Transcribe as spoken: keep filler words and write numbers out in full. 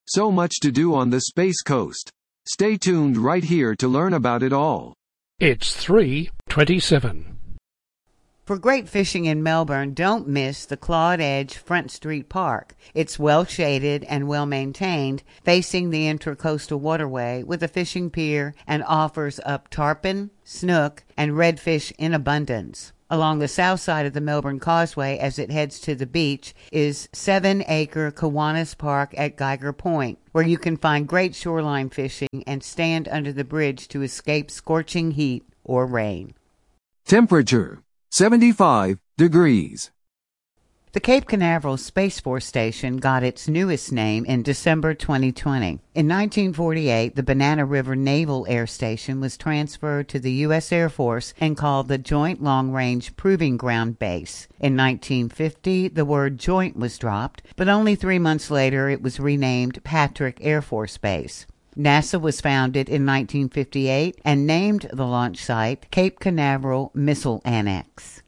So much to do on the Space Coast. Stay tuned right here to learn about it all. It's three twenty-seven. For great fishing in Melbourne, don't miss the Claude Edge Front Street Park. It's well shaded and well maintained, facing the Intracoastal Waterway with a fishing pier, and offers up tarpon, snook, and redfish in abundance. Along the south side of the Melbourne Causeway as it heads to the beach is seven-acre Kiwanis Park at Geiger Point, where you can find great shoreline fishing and stand under the bridge to escape scorching heat or rain. Temperature seventy-five degrees. The Cape Canaveral Space Force Station got its newest name in December twenty twenty. In nineteen forty-eight, the Banana River Naval Air Station was transferred to the U S Air Force and called the Joint Long Range Proving Ground Base. In nineteen fifty, the word joint was dropped, but only three months later it was renamed Patrick Air Force Base. NASA was founded in nineteen fifty-eight and named the launch site Cape Canaveral Missile Annex.